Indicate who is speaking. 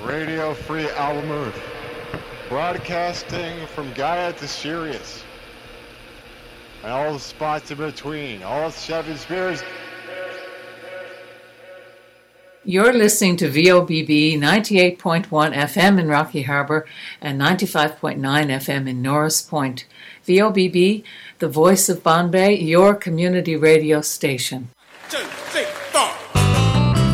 Speaker 1: Radio Free Albemarle, broadcasting from Gaia to Sirius, and all the spots in between, all 7 spheres.
Speaker 2: You're listening to VOBB 98.1 FM in Rocky Harbor and 95.9 FM in Norris Point. VOBB, the voice of Bombay, your community radio station.